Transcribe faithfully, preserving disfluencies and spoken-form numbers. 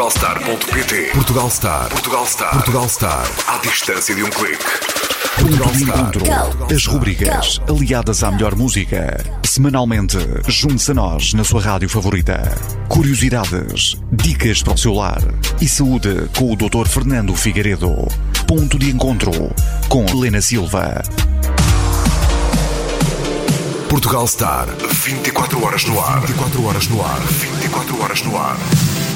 Portugalstar ponto pt. Portugal Star. Portugal Star. Portugal Star. À distância de um clique. Portugal Star. As rubricas aliadas à melhor música. Semanalmente, junte-se a nós na sua rádio favorita. Curiosidades, dicas para o seu lar e saúde com o doutor Fernando Figueiredo. Ponto de encontro com Helena Silva. Portugal Star. vinte e quatro horas no ar. vinte e quatro horas no ar. vinte e quatro horas no ar.